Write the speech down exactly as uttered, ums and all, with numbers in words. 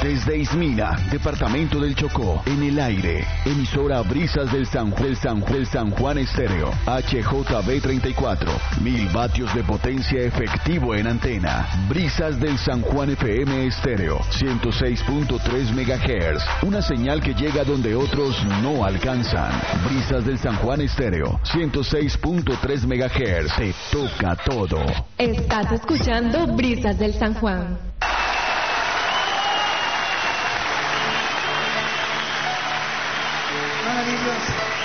Desde Ismina, departamento del Chocó, en el aire, emisora Brisas del San, del San, del San Juan Estéreo, H J B treinta y cuatro, mil vatios de potencia efectivo en antena. Brisas del San Juan F M Estéreo, ciento seis punto tres megahertz, una señal que llega donde otros no alcanzan. Brisas del San Juan Estéreo, ciento seis punto tres megahertz, te toca todo. Estás escuchando Brisas del San Juan. Maravilloso.